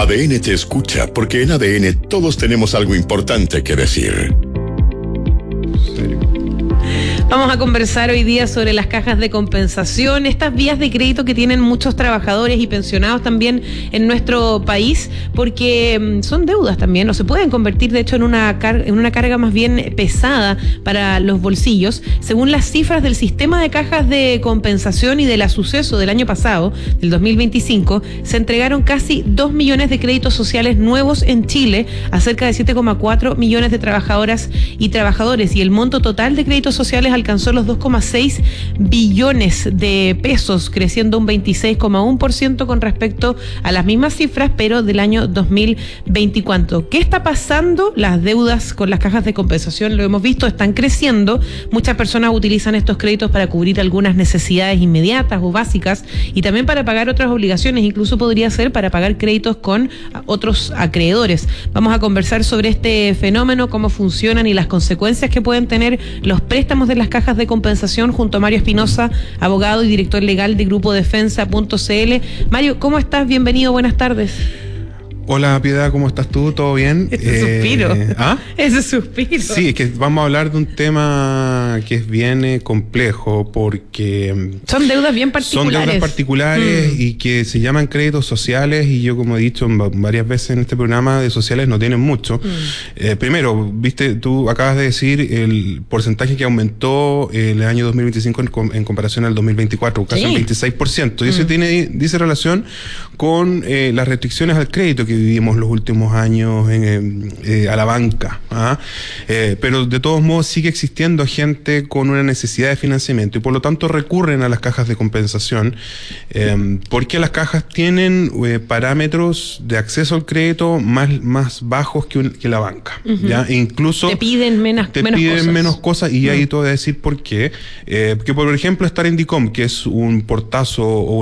ADN te escucha, porque en ADN todos tenemos algo importante que decir. Vamos a conversar hoy día sobre las cajas de compensación, estas vías de crédito que tienen muchos trabajadores y pensionados también en nuestro país, porque son deudas también, o se pueden convertir de hecho en una carga más bien pesada para los bolsillos. Según las cifras del sistema de cajas de compensación y del suceso del año pasado, del 2025, se entregaron casi 2 millones de créditos sociales nuevos en Chile a cerca de 7,4 millones de trabajadoras y trabajadores, y el monto total de créditos sociales alcanzó los 2,6 billones de pesos, creciendo un 26,1% con respecto a las mismas cifras, pero del año 2024. ¿Qué está pasando? Las deudas con las cajas de compensación, lo hemos visto, están creciendo. Muchas personas utilizan estos créditos para cubrir algunas necesidades inmediatas o básicas y también para pagar otras obligaciones, incluso podría ser para pagar créditos con otros acreedores. Vamos a conversar sobre este fenómeno, cómo funcionan y las consecuencias que pueden tener los préstamos de las cajas de compensación junto a Mario Espinosa, abogado y director legal de Grupo Defensa.cl. Mario, ¿cómo estás? Bienvenido, buenas tardes. Hola, Piedad, ¿cómo estás tú? ¿Todo bien? Ese suspiro. Ese suspiro. Sí, es que vamos a hablar de un tema que es bien complejo porque... Son deudas bien particulares. Son deudas particulares y que se llaman créditos sociales, y yo, como he dicho varias veces en este programa, de sociales no tienen mucho. Primero, viste, tú acabas de decir el porcentaje que aumentó el año 2025 en comparación al 2024, casi un 26%. Y eso dice relación con las restricciones al crédito que vivimos los últimos años a la banca. Pero de todos modos sigue existiendo gente con una necesidad de financiamiento y por lo tanto recurren a las cajas de compensación, porque las cajas tienen parámetros de acceso al crédito más bajos que la banca. ¿Ya? E incluso te piden menos cosas y ahí te voy a decir por qué. Que por ejemplo estar en DICOM, que es un portazo o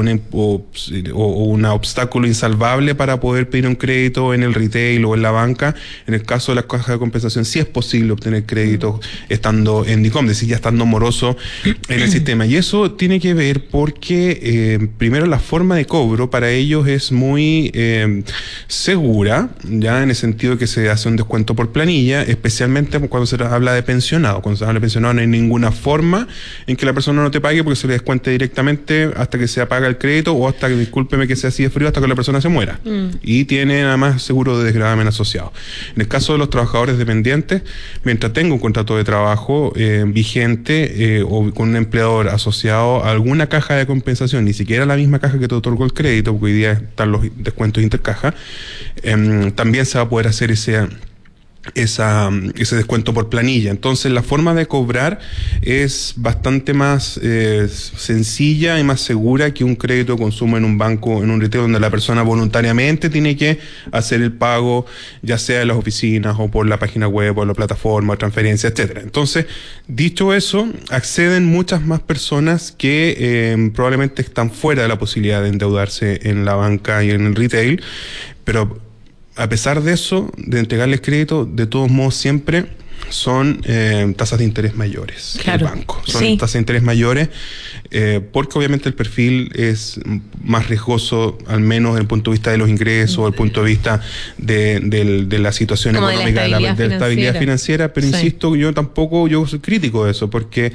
un obstáculo insalvable para poder pedir un crédito en el retail o en la banca. En el caso de las cajas de compensación sí es posible obtener créditos estando en DICOM, es decir, ya estando moroso en el sistema. Y eso tiene que ver porque primero la forma de cobro para ellos es muy segura, ya en el sentido que se hace un descuento por planilla, especialmente cuando se habla de pensionado. Cuando se habla de pensionado no hay ninguna forma en que la persona no te pague porque se le descuente directamente hasta que se apaga el crédito o hasta que, discúlpeme que sea así de frío, hasta que la persona se muera. Y tiene además seguro de desgravamen asociado. En el caso de los trabajadores dependientes, mientras tenga un contrato de trabajo vigente o con un empleador asociado a alguna caja de compensación, ni siquiera la misma caja que te otorgó el crédito, porque hoy día están los descuentos intercaja, también se va a poder hacer ese descuento por planilla. Entonces la forma de cobrar es bastante más sencilla y más segura que un crédito de consumo en un banco, en un retail, donde la persona voluntariamente tiene que hacer el pago, ya sea en las oficinas o por la página web o la plataforma, transferencia, etcétera. Entonces, dicho eso, acceden muchas más personas que probablemente están fuera de la posibilidad de endeudarse en la banca y en el retail, pero a pesar de eso, de entregarles crédito, de todos modos siempre son tasas de interés mayores que el banco. Son tasas de interés mayores porque obviamente el perfil es más riesgoso, al menos desde el punto de vista de los ingresos, desde el punto de vista de la situación como económica, de la estabilidad financiera. Pero insisto, yo soy crítico de eso, porque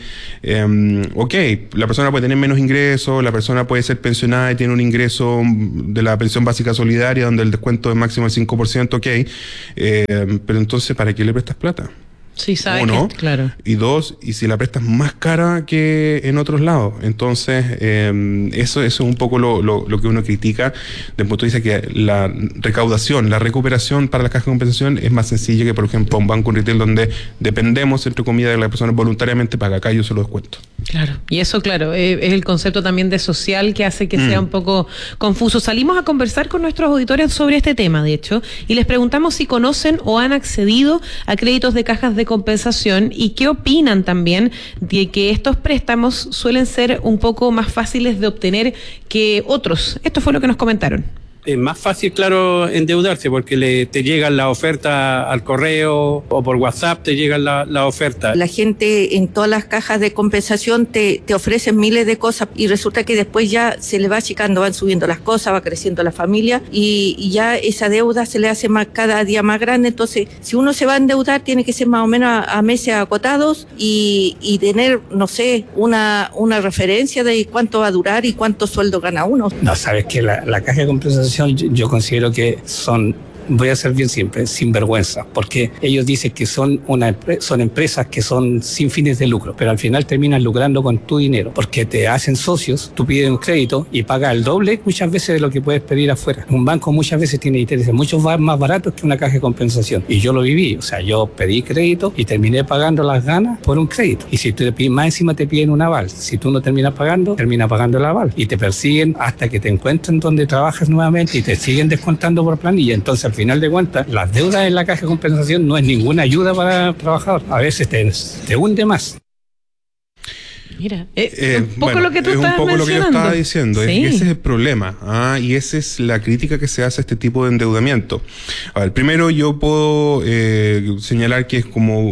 la persona puede tener menos ingresos, la persona puede ser pensionada y tiene un ingreso de la pensión básica solidaria donde el descuento es máximo del 5%, pero entonces, ¿para qué le prestas plata? Sí, sabes. Uno, claro. Y dos, y si la prestas más cara que en otros lados. Entonces, eso es un poco lo que uno critica desde el punto de vista que la recaudación, la recuperación para las cajas de compensación es más sencilla que, por ejemplo, un banco, un retail donde dependemos, entre comillas, de que la persona voluntariamente paga. Acá yo se lo descuento. Claro, y eso, claro, es el concepto también de social que hace que sea un poco confuso. Salimos a conversar con nuestros auditores sobre este tema, de hecho, y les preguntamos si conocen o han accedido a créditos de cajas de compensación y qué opinan también de que estos préstamos suelen ser un poco más fáciles de obtener que otros. Esto fue lo que nos comentaron. es más fácil, claro, endeudarse porque te llegan la oferta al correo o por WhatsApp te llegan la oferta. La gente en todas las cajas de compensación te ofrecen miles de cosas y resulta que después ya se le va achicando, van subiendo las cosas, va creciendo la familia y ya esa deuda se le hace cada día más grande. Entonces, si uno se va a endeudar, tiene que ser más o menos a meses acotados y tener, no sé, una referencia de cuánto va a durar y cuánto sueldo gana uno. No, sabes que la caja de compensación yo considero que son, voy a ser bien simple, sinvergüenza, porque ellos dicen que son empresas que son sin fines de lucro, pero al final terminan lucrando con tu dinero, porque te hacen socios, tú pides un crédito y pagas el doble muchas veces de lo que puedes pedir afuera. Un banco muchas veces tiene intereses mucho más baratos que una caja de compensación, y yo lo viví, o sea, yo pedí crédito y terminé pagando las ganas por un crédito, y si tú te pides más encima te piden un aval, si tú no terminas pagando el aval, y te persiguen hasta que te encuentren donde trabajas nuevamente y te siguen descontando por planilla. Entonces, al final de cuentas, las deudas en la caja de compensación no es ninguna ayuda para el trabajador. A veces te hunde más. Mira, un poco lo que tú estabas mencionando. Un poco lo que yo estaba diciendo. Sí. Ese es el problema. Y esa es la crítica que se hace a este tipo de endeudamiento. A ver, primero yo puedo señalar que es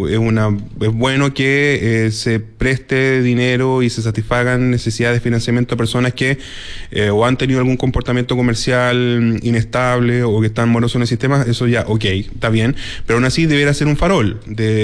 bueno que se preste dinero y se satisfagan necesidades de financiamiento a personas que o han tenido algún comportamiento comercial inestable o que están morosos en el sistema. Eso ya, está bien. Pero aún así debería ser un farol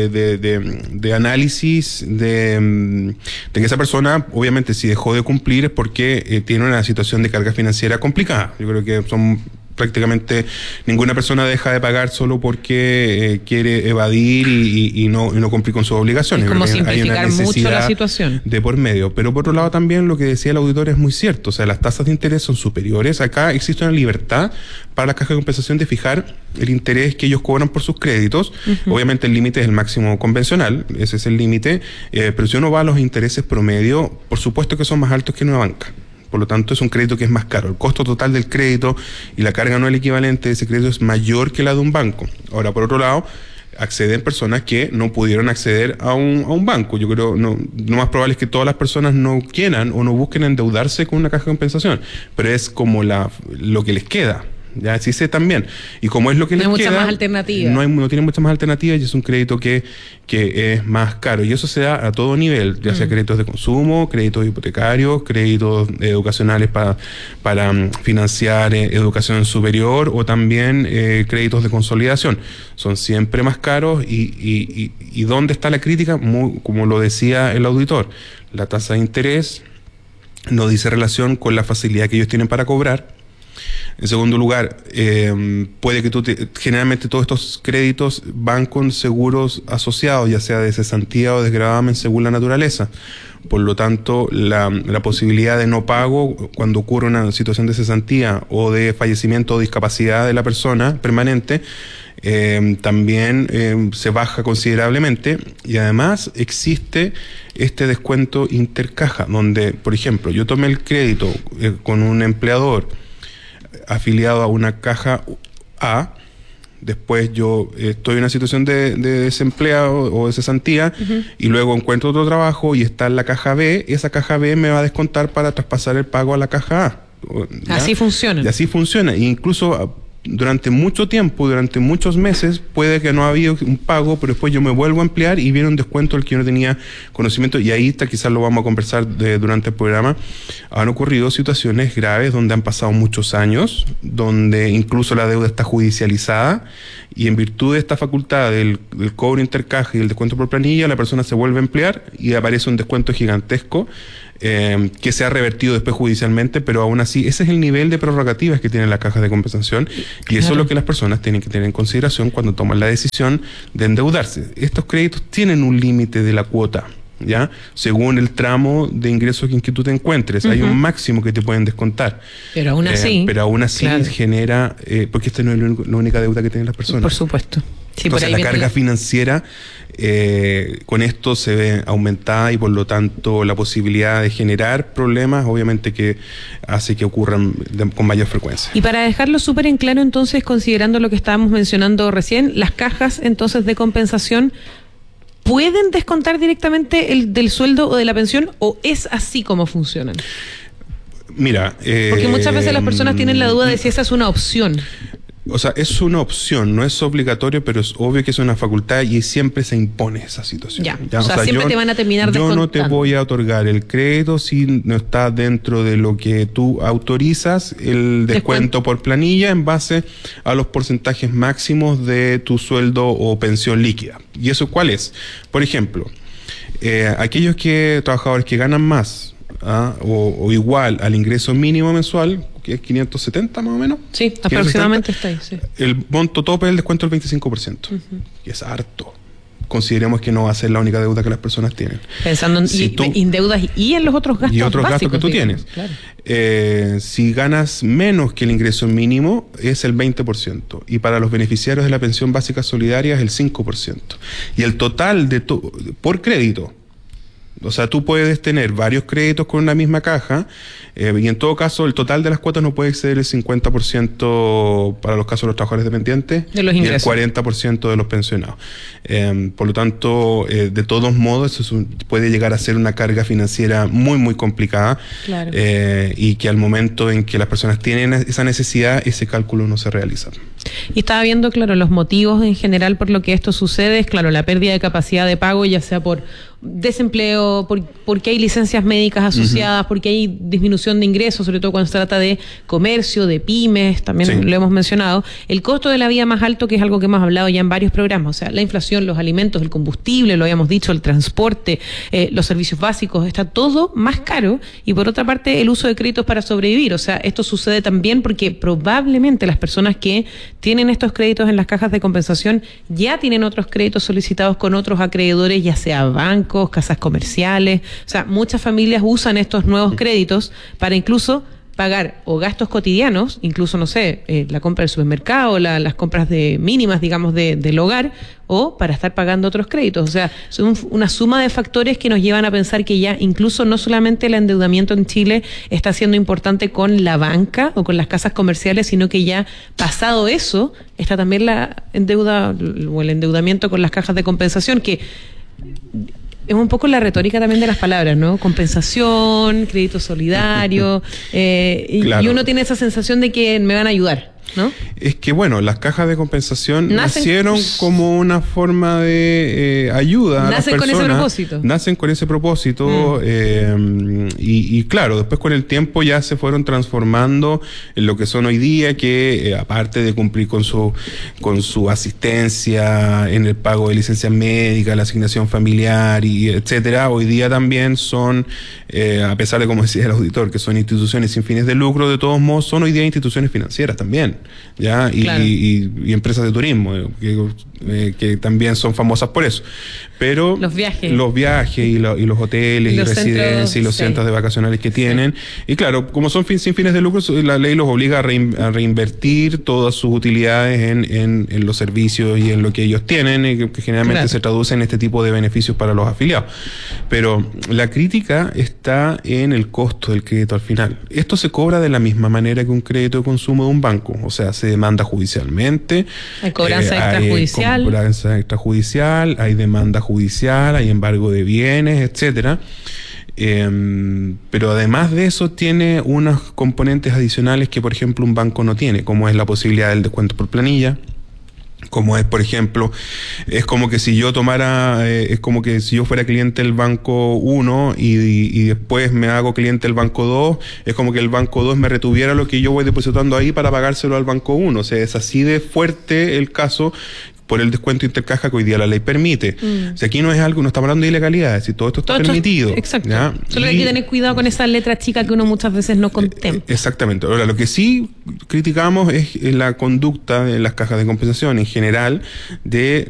de análisis de que esa persona, obviamente, si dejó de cumplir es porque tiene una situación de carga financiera complicada. Yo creo que prácticamente ninguna persona deja de pagar solo porque quiere evadir y no cumplir con sus obligaciones. Es como hay simplificar mucho la situación. De por medio. Pero por otro lado también lo que decía el auditor es muy cierto. O sea, las tasas de interés son superiores. Acá existe una libertad para la caja de compensación de fijar el interés que ellos cobran por sus créditos. Uh-huh. Obviamente el límite es el máximo convencional. Ese es el límite. Pero si uno va a los intereses promedio, por supuesto que son más altos que en una banca. Por lo tanto, es un crédito que es más caro. El costo total del crédito y la carga anual equivalente de ese crédito es mayor que la de un banco. Ahora, por otro lado, acceden personas que no pudieron acceder a un banco. Yo creo, lo más probable es que todas las personas no quieran o no busquen endeudarse con una caja de compensación, pero es como lo que les queda. Ya así sé también. Y como es lo que les queda, no hay mucha más alternativa. No tiene muchas más alternativas y es un crédito que es más caro. Y eso se da a todo nivel, ya sea créditos de consumo, créditos hipotecarios, créditos educacionales para financiar educación superior o también créditos de consolidación. Son siempre más caros y ¿dónde está la crítica? Como lo decía el auditor, la tasa de interés no dice relación con la facilidad que ellos tienen para cobrar. En segundo lugar, puede que generalmente todos estos créditos van con seguros asociados, ya sea de cesantía o desgravamen según la naturaleza. Por lo tanto, la posibilidad de no pago cuando ocurre una situación de cesantía o de fallecimiento o discapacidad de la persona permanente también se baja considerablemente, y además existe este descuento intercaja, donde, por ejemplo, yo tomé el crédito con un empleador afiliado a una caja A, después yo estoy en una situación de desempleado o de cesantía, y luego encuentro otro trabajo y está en la caja B, esa caja B me va a descontar para traspasar el pago a la caja A. ¿Ya? Así funciona. Y así funciona. E incluso durante mucho tiempo, durante muchos meses, puede que no ha habido un pago, pero después yo me vuelvo a emplear y viene un descuento del que yo no tenía conocimiento, y ahí está, quizás lo vamos a conversar durante el programa. Han ocurrido situaciones graves donde han pasado muchos años, donde incluso la deuda está judicializada, y en virtud de esta facultad del cobro intercaja y el descuento por planilla, la persona se vuelve a emplear y aparece un descuento gigantesco que se ha revertido después judicialmente, pero aún así ese es el nivel de prerrogativas que tienen las cajas de compensación, y eso es lo que las personas tienen que tener en consideración cuando toman la decisión de endeudarse. Estos créditos tienen un límite de la cuota, ¿ya? Según el tramo de ingresos en que tú te encuentres, hay un máximo que te pueden descontar. Pero aún así. Claro. Genera, porque esta no es la única deuda que tienen las personas. Por supuesto. Sí, entonces la carga financiera con esto se ve aumentada, y por lo tanto la posibilidad de generar problemas obviamente que hace que ocurran con mayor frecuencia. Y para dejarlo súper en claro, entonces, considerando lo que estábamos mencionando recién, las cajas entonces de compensación ¿pueden descontar directamente del sueldo o de la pensión, o es así como funcionan? Mira, porque muchas veces las personas tienen la duda de si esa es una opción. O sea, es una opción, no es obligatorio, pero es obvio que es una facultad y siempre se impone esa situación. O sea, siempre te van a terminar descontando. Yo no te voy a otorgar el crédito si no está dentro de lo que tú autorizas el descuento por planilla en base a los porcentajes máximos de tu sueldo o pensión líquida. ¿Y eso cuál es? Por ejemplo, aquellos trabajadores que ganan más o igual al ingreso mínimo mensual, que es 570 más o menos. Sí, aproximadamente está ahí, sí. El monto tope del descuento es el 25%. Y es harto. Consideremos que no va a ser la única deuda que las personas tienen. Pensando en deudas y en los otros gastos. Y otros básicos, gastos que tú tienes. Claro. Si ganas menos que el ingreso mínimo, es el 20%. Y para los beneficiarios de la pensión básica solidaria es el 5%. Y el total por crédito. O sea, tú puedes tener varios créditos con una misma caja y en todo caso el total de las cuotas no puede exceder el 50% para los casos de los trabajadores dependientes de los ingresos. Y el 40% de los pensionados. Por lo tanto, de todos modos, eso puede llegar a ser una carga financiera muy, muy complicada. Claro. Y que al momento en que las personas tienen esa necesidad, ese cálculo no se realiza. Y estaba viendo, claro, los motivos en general por lo que esto sucede es, claro, la pérdida de capacidad de pago, ya sea por desempleo, porque hay licencias médicas asociadas, porque hay disminución de ingresos, sobre todo cuando se trata de comercio, de pymes, también lo hemos mencionado. El costo de la vida más alto, que es algo que hemos hablado ya en varios programas, o sea, la inflación, los alimentos, el combustible, lo habíamos dicho, el transporte, los servicios básicos, está todo más caro. Y por otra parte, el uso de créditos para sobrevivir. O sea, esto sucede también porque probablemente las personas que tienen estos créditos en las cajas de compensación ya tienen otros créditos solicitados con otros acreedores, ya sea bancos, casas comerciales. O sea, muchas familias usan estos nuevos créditos para incluso pagar o gastos cotidianos, incluso, no sé, la compra del supermercado, las compras mínimas, digamos, del hogar, o para estar pagando otros créditos. O sea, son una suma de factores que nos llevan a pensar que ya incluso no solamente el endeudamiento en Chile está siendo importante con la banca o con las casas comerciales, sino que ya pasado eso está también la deuda o el endeudamiento con las cajas de compensación, que es un poco la retórica también de las palabras, ¿no? Compensación, crédito solidario, claro. Y uno tiene esa sensación de que me van a ayudar, ¿no? Es que, bueno, las cajas de compensación nacieron como una forma de ayuda a las personas. Nacen con ese propósito. Y claro, después con el tiempo ya se fueron transformando en lo que son hoy día, que aparte de cumplir con su asistencia en el pago de licencias médicas, la asignación familiar y etcétera, hoy día también son, a pesar de, como decía el auditor, que son instituciones sin fines de lucro, de todos modos son hoy día instituciones financieras también, ¿ya? Claro. Y empresas de turismo, que también son famosas por eso. Pero los viajes y los hoteles y residencias y los centros de vacacionales que tienen. Y claro, como son sin fines de lucro, la ley los obliga a reinvertir todas sus utilidades en los servicios y en lo que ellos tienen, que generalmente se traduce en este tipo de beneficios para los afiliados. Pero la crítica está en el costo del crédito al final. Esto se cobra de la misma manera que un crédito de consumo de un banco. O sea, se demanda judicialmente. Hay cobranza extrajudicial. Hay cobranza extrajudicial, hay demanda judicial, hay embargo de bienes, etcétera. Pero además de eso tiene unos componentes adicionales que, por ejemplo, un banco no tiene, como es la posibilidad del descuento por planilla, como es, por ejemplo, es como que si yo fuera cliente del banco 1 y después me hago cliente del banco 2, es como que el banco 2 me retuviera lo que yo voy depositando ahí para pagárselo al banco 1. O sea, es así de fuerte el caso por el descuento intercaja que hoy día la ley permite. O sea, aquí no estamos hablando de ilegalidades, si todo esto está permitido. Exacto. ¿Ya? Solo hay que tener cuidado con esa letra chica que uno muchas veces no contempla. Exactamente. Ahora, lo que sí criticamos es la conducta de las cajas de compensación en general de